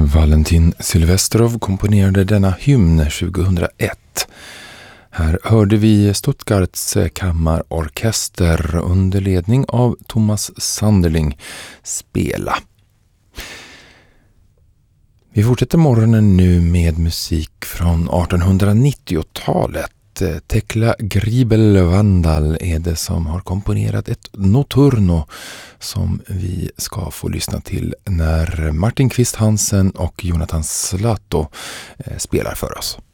Valentin Silvestrov komponerade denna hymn 2001. Här hörde vi Stuttgarts kammarorkester under ledning av Thomas Sanderling spela. Vi fortsätter morgonen nu med musik från 1890-talet. Tekla Gribel-Vandal är det som har komponerat ett notturno som vi ska få lyssna till när Martin Kvist Hansen och Jonathan Slato spelar för oss.